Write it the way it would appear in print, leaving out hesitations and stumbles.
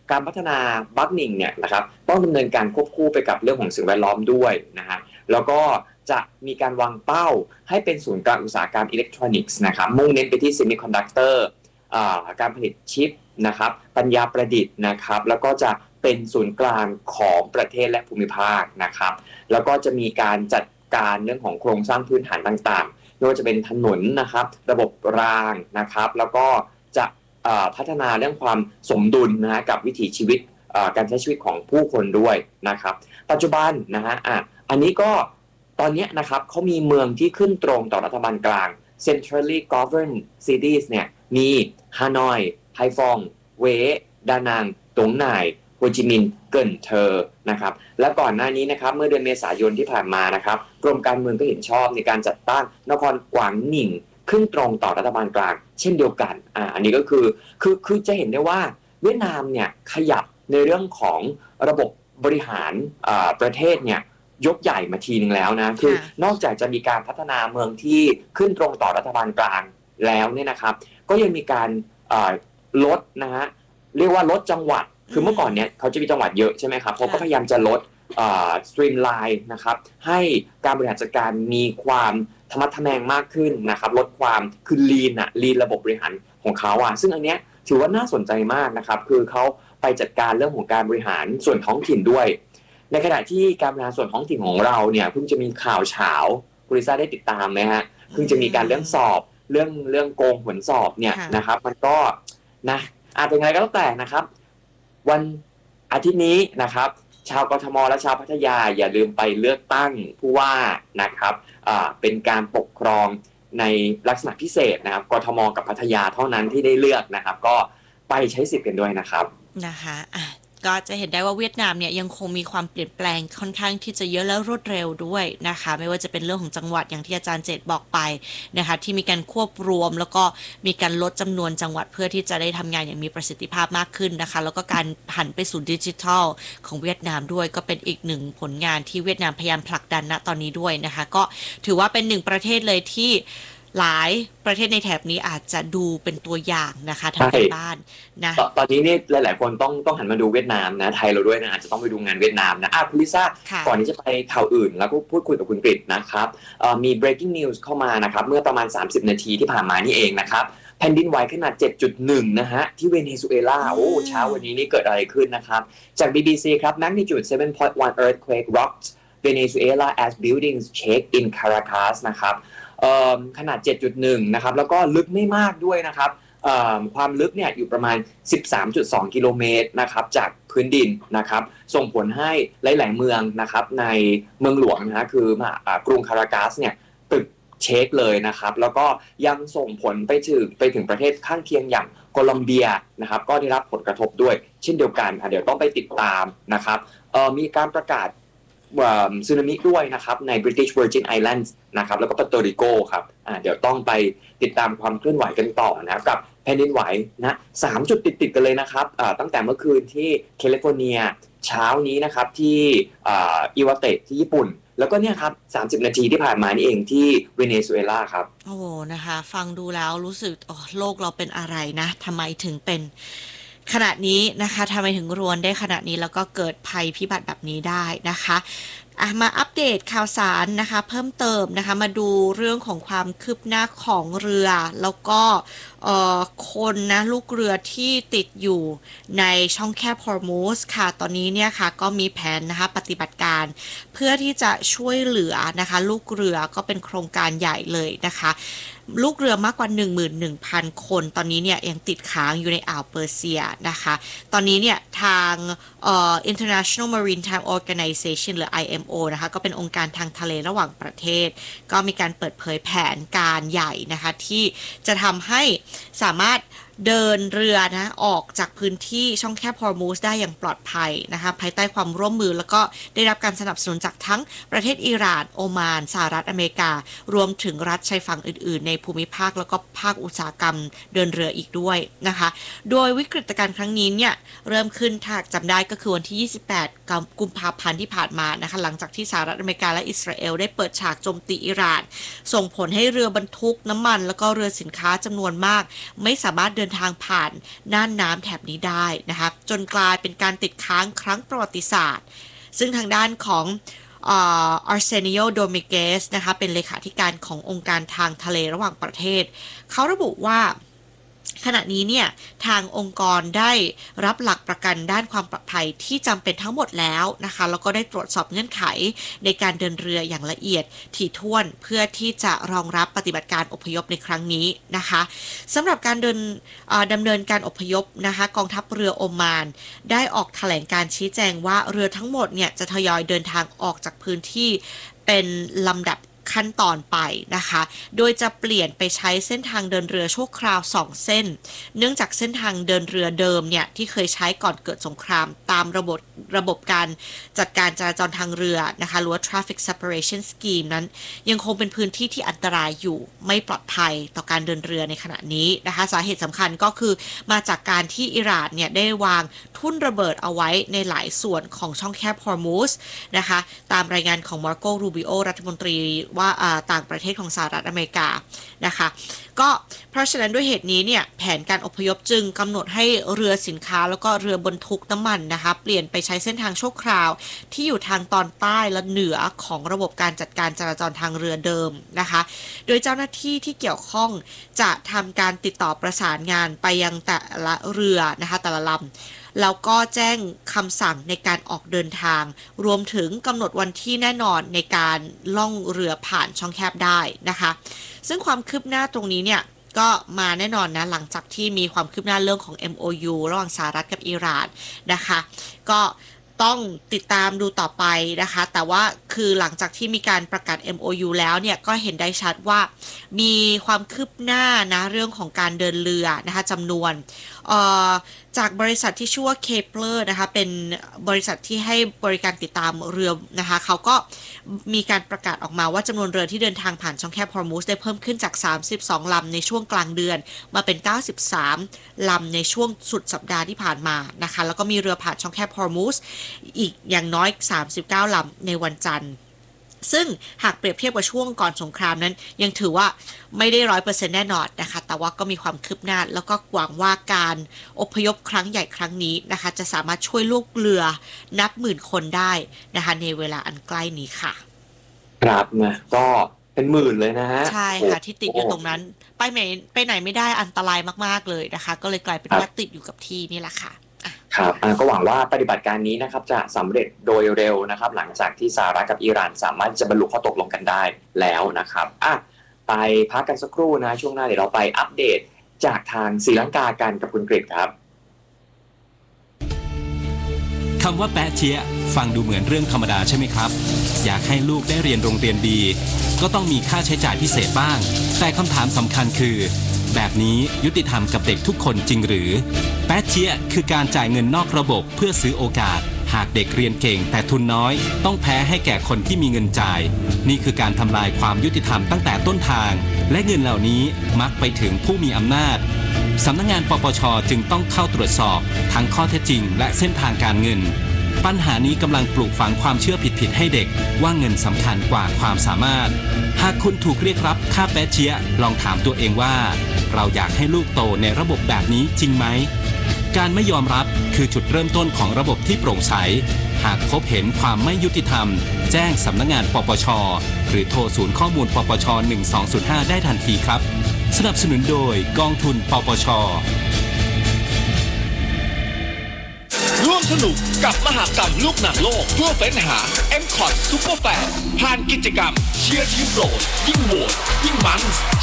การพัฒนาบัคนิงเนี่ยนะครับต้องดำเนินการควบคู่ไปกับเรื่องของสิ่งแวดล้อมด้วยนะฮะแล้วก็จะมีการวางเป้าให้เป็นศูนย์กลางอุตสาหกรรมอิเล็กทรอนิกส์นะครับมุ่งเน้นไปที่เซมิคอนดักเตอร์การผลิตชิปนะครับปัญญาประดิษฐ์นะครับแล้วก็จะเป็นศูนย์กลางของประเทศและภูมิภาคนะครับแล้วก็จะมีการจัดการเรื่องของโครงสร้างพื้นฐานต่างๆไม่ว่าจะเป็นถนนนะครับระบบรางนะครับแล้วก็จะพัฒนาเรื่องความสมดุลนะกับวิถีชีวิตการใช้ชีวิตของผู้คนด้วยนะครับปัจจุบันนะฮะอันนี้ก็ตอนนี้นะครับเขามีเมืองที่ขึ้นตรงต่อรัฐบาลกลาง centrally governed cities เนี่ยมีฮานอยไฮฟองเวดานังตงหน่ายโฮจิมินห์เกินเทอร์นะครับและก่อนหน้านี้นะครับเมื่อเดือนเมษายนที่ผ่านมานะครับกรมการเมืองก็เห็นชอบในการจัดตั้งนครกวางหนิงขึ้นตรงต่อรัฐบาลกลางเช่นเดียวกันอันนี้ก็คือจะเห็นได้ว่าเวียดนามเนี่ยขยับในเรื่องของระบบบริหารประเทศเนี่ยยกใหญ่มาทีนึงแล้วนะคือนอกจากจะมีการพัฒนาเมืองที่ขึ้นตรงต่อรัฐบาลกลางแล้วเนี่ยนะครับก็ยังมีการลดนะฮะเรียกว่าลดจังหวัดคือเมื่อก่อนเนี่ยเขาจะมีจังหวัดเยอะใช่ไหมครับเขาก็พยายามจะลดสตรีมไลน์นะครับให้การบริหารจัดการมีความธรรมะทแมงมากขึ้นนะครับลดความคือลีนระบบบริหารของเขาซึ่งอันเนี้ยถือว่าน่าสนใจมากนะครับคือเขาไปจัดการเรื่องของการบริหารส่วนท้องถิ่นด้วยในขณะที่การบริหารส่วนท้องถิ่นของเราเนี่ยเพิ่งจะมีข่าวเฉาคุณลิซ่าได้ติดตามไหมฮะเพิ่งจะมีการเรื่องสอบเรื่องโกงผลสอบเนี่ยนะครับมันก็นะเป็นไงก็แล้วแต่นะครับวันอาทิตย์นี้นะครับชาวกทมและชาวพัทยาอย่าลืมไปเลือกตั้งผู้ว่านะครับเป็นการปกครองในลักษณะพิเศษนะครับกทมกับพัทยาเท่านั้นที่ได้เลือกนะครับก็ไปใช้สิทธิ์กันด้วยนะครับนะคะก็จะเห็นได้ว่าเวียดนามเนี่ยยังคงมีความเปลี่ยนแปลงค่อนข้างที่จะเยอะและรวดเร็วด้วยนะคะไม่ว่าจะเป็นเรื่องของจังหวัดอย่างที่อาจารย์เจตบอกไปนะคะที่มีการควบรวมแล้วก็มีการลดจำนวนจังหวัดเพื่อที่จะได้ทำงานอย่างมีประสิทธิภาพมากขึ้นนะคะแล้วก็การหันไปสู่ดิจิทัลของเวียดนามด้วยก็เป็นอีกหนึ่งผลงานที่เวียดนามพยายามผลักดันณตอนนี้ด้วยนะคะก็ถือว่าเป็นหนึ่งประเทศเลยที่หลายประเทศในแถบนี้อาจจะดูเป็นตัวอย่างนะคะทางการบ้านนะตอนนี้นี่หลายๆคนต้องหันมาดูเวียดนามนะไทยเราด้วยนะอาจจะต้องไปดูงานเวียดนามนะคุณลิซ่าก่อนที่จะไปข่าวอื่นแล้วก็พูดคุยกับคุณกฤษนะครับมี breaking news เข้ามานะครับเมื่อประมาณ30นาทีที่ผ่านมานี่เองนะครับแผ่นดินไหวขนาด 7.1 นะฮะที่เวเนซุเอลาเช้าวันนี้นี่เกิดอะไรขึ้นนะครับจาก BBC ครับ magnitude 7.1 earthquake rocked Venezuela as buildings shake in Caracas นะครับขนาด 7.1 นะครับแล้วก็ลึกไม่มากด้วยนะครับความลึกเนี่ยอยู่ประมาณ 13.2 กิโลเมตรนะครับจากพื้นดินนะครับส่งผลให้หลายๆเมืองนะครับในเมืองหลวงนะคือกรุงคารากัสเนี่ยตึกเช็คเลยนะครับแล้วก็ยังส่งผลไปถึงประเทศข้างเคียงอย่างโคลอมเบียนะครับก็ได้รับผลกระทบด้วยเช่นเดียวกันเดี๋ยวต้องไปติดตามนะครับมีการประกาศสึนามิด้วยนะครับใน British Virgin Islands นะครับแล้วก็ปาโตริโกครับเดี๋ยวต้องไปติดตามความเคลื่อนไหวกันต่อนะครับกับแผ่นดินไหวนะ3จุดติดกันเลยนะครับตั้งแต่เมื่อคืนที่แคลิฟอร์เนียเช้านี้นะครับที่อิวาเตะที่ญี่ปุ่นแล้วก็เนี่ยครับ30นาทีที่ผ่านมานี่เองที่เวเนซุเอลาครับโอ้นะคะฟังดูแล้วรู้สึกโลกเราเป็นอะไรนะทำไมถึงเป็นขนาดนี้นะคะทำไมถึงรวนได้ขนาดนี้แล้วก็เกิดภัยพิบัติแบบนี้ได้นะคะมาอัปเดตข่าวสารนะคะเพิ่มเติมนะคะมาดูเรื่องของความคืบหน้าของเรือแล้วก็คนนะลูกเรือที่ติดอยู่ในช่องแคบฮอร์มูสค่ะตอนนี้เนี่ยค่ะก็มีแผนนะคะปฏิบัติการเพื่อที่จะช่วยเหลือนะคะลูกเรือก็เป็นโครงการใหญ่เลยนะคะลูกเรือมากกว่า 11,000 คนตอนนี้เนี่ยยังติดค้างอยู่ในอ่าวเปอร์เซียนะคะตอนนี้เนี่ยทางInternational Maritime Organization หรือ IMO นะคะก็เป็นองค์การทางทะเลระหว่างประเทศก็มีการเปิดเผยแผนการใหญ่นะคะที่จะทำให้สามารถเดินเรือนะออกจากพื้นที่ช่องแคบฮอร์มูสได้อย่างปลอดภัยนะคะภายใต้ความร่วมมือแล้วก็ได้รับการสนับสนุนจากทั้งประเทศอิหร่านโอมานสหรัฐอเมริการวมถึงรัฐชายฝั่งอื่นๆในภูมิภาคแล้วก็ภาคอุตสาหกรรมเดินเรืออีกด้วยนะคะโดยวิกฤตการณ์ครั้งนี้เนี่ยเริ่มขึ้นถ้าจำได้ก็คือวันที่28กุมภาพันธ์ที่ผ่านมานะคะหลังจากที่สหรัฐอเมริกาและอิสราเอลได้เปิดฉากโจมตีอิหร่านส่งผลให้เรือบรรทุกน้ำมันแล้วก็เรือสินค้าจำนวนมากไม่สามารถเดินนทางผ่านน่านน้ำแถบนี้ได้นะคะจนกลายเป็นการติดค้างครั้งประวัติศาสตร์ซึ่งทางด้านของArsenio Dominguez นะคะเป็นเลขาธิการขององค์การทางทะเลระหว่างประเทศเขาระบุว่าขณะนี้เนี่ยทางองค์กรได้รับหลักประกันด้านความปลอดภัยที่จำเป็นทั้งหมดแล้วนะคะแล้วก็ได้ตรวจสอบเงื่อนไขในการเดินเรืออย่างละเอียดถี่ถ้วนเพื่อที่จะรองรับปฏิบัติการอพยพในครั้งนี้นะคะสำหรับการดำเนินการอพยพนะคะกองทัพเรือโอมานได้ออกแถลงการชี้แจงว่าเรือทั้งหมดเนี่ยจะทยอยเดินทางออกจากพื้นที่เป็นลำดับขั้นตอนไปนะคะโดยจะเปลี่ยนไปใช้เส้นทางเดินเรือชั่วคราว2เส้นเนื่องจากเส้นทางเดินเรือเดิมเนี่ยที่เคยใช้ก่อนเกิดสงครามตามระบบการจัดการจราจรทางเรือนะคะหรือว่า traffic separation scheme นั้นยังคงเป็นพื้นที่ที่อันตรายอยู่ไม่ปลอดภัยต่อการเดินเรือในขณะนี้นะคะสาเหตุสำคัญก็คือมาจากการที่อิหร่านเนี่ยได้วางทุ่นระเบิดเอาไว้ในหลายส่วนของช่องแคบฮอร์มูซนะคะตามรายงานของมาร์โก รูบิโอรัฐมนตรีว่าต่างประเทศของสหรัฐอเมริกานะคะก็เพราะฉะนั้นด้วยเหตุนี้เนี่ยแผนการอพยพจึงกำหนดให้เรือสินค้าแล้วก็เรือบรรทุกน้ำมันนะคะเปลี่ยนไปใช้เส้นทางชั่วคราวที่อยู่ทางตอนใต้และเหนือของระบบการจัดการจราจรทางเรือเดิมนะคะโดยเจ้าหน้าที่ที่เกี่ยวข้องจะทำการติดต่อประสานงานไปยังแต่ละเรือนะคะแต่ละลำแล้วก็แจ้งคำสั่งในการออกเดินทางรวมถึงกำหนดวันที่แน่นอนในการล่องเรือผ่านช่องแคบได้นะคะซึ่งความคืบหน้าตรงนี้เนี่ยก็มาแน่นอนนะหลังจากที่มีความคืบหน้าเรื่องของ MOU ระหว่างสหรัฐกับอิหร่านนะคะก็ต้องติดตามดูต่อไปนะคะแต่ว่าคือหลังจากที่มีการประกาศ MOU แล้วเนี่ยก็เห็นได้ชัดว่ามีความคืบหน้านะเรื่องของการเดินเรือนะคะจำนวนจากบริษัทที่ชื่อว่า Kepler นะคะเป็นบริษัทที่ให้บริการติดตามเรือนะคะเขาก็มีการประกาศออกมาว่าจำนวนเรือที่เดินทางผ่านช่องแคบฮอร์มูซได้เพิ่มขึ้นจาก32ลำในช่วงกลางเดือนมาเป็น93ลำในช่วงสุดสัปดาห์ที่ผ่านมานะคะแล้วก็มีเรือผ่านช่องแคบฮอร์มูซอีกอย่างน้อย39ลำในวันจันทร์ซึ่งหากเปรียบเทียบกับช่วงก่อนสงครามนั้นยังถือว่าไม่ได้ 100% แน่นอนนะคะแต่ว่าก็มีความคืบหน้าแล้วก็หวังว่าการอพยพครั้งใหญ่ครั้งนี้นะคะจะสามารถช่วยลูกเรือนับหมื่นคนได้นะคะในเวลาอันใกล้นี้ค่ะครับนะก็เป็นหมื่นเลยนะฮะใช่ค่ะที่ติดอยู่ตรงนั้นไปไหนไม่ได้อันตรายมากๆเลยนะคะก็เลยกลายเป็นว่าติดอยู่กับที่นี่แหละค่ะครับก็หวังว่าปฏิบัติการนี้นะครับจะสำเร็จโดยเร็วนะครับหลังจากที่สหรัฐกับอิหร่านสามารถจะบรรลุข้อตกลงกันได้แล้วนะครับไปพักกันสักครู่นะช่วงหน้าเดี๋ยวเราไปอัปเดตจากทางศรีลังกากันกับคุณกฤษครับคำว่าแปะเจี๊ยะฟังดูเหมือนเรื่องธรรมดาใช่ไหมครับอยากให้ลูกได้เรียนโรงเรียนดีก็ต้องมีค่าใช้จ่ายพิเศษบ้างแต่คำถามสำคัญคือแบบนี้ยุติธรรมกับเด็กทุกคนจริงหรือแปะเจี๊ยะคือการจ่ายเงินนอกระบบเพื่อซื้อโอกาสหากเด็กเรียนเก่งแต่ทุนน้อยต้องแพ้ให้แก่คนที่มีเงินจ่ายนี่คือการทำลายความยุติธรรมตั้งแต่ต้นทางและเงินเหล่านี้มักไปถึงผู้มีอำนาจสำนักงานปปช.จึงต้องเข้าตรวจสอบทั้งข้อเท็จจริงและเส้นทางการเงินปัญหานี้กำลังปลูกฝังความเชื่อผิดๆให้เด็กว่าเงินสำคัญกว่าความสามารถหากคุณถูกเรียกรับค่าแป๊ะเจี๊ยะลองถามตัวเองว่าเราอยากให้ลูกโตในระบบแบบนี้จริงไหมการไม่ยอมรับคือจุดเริ่มต้นของระบบที่โปร่งใสหากพบเห็นความไม่ยุติธรรมแจ้งสำนักงานปปช.หรือโทรศูนย์ข้อมูลปปช. 1205ได้ทันทีครับสนับสนุนโดยกองทุนปปช. ร่วมสนุกกับมหกรรมลูกหนังโลกเพื่อเฟ้นหา M-Cot Super Fan ผ่านกิจกรรมเชียร์ทีมโปรดยิ่งโหวตยิ่งมัน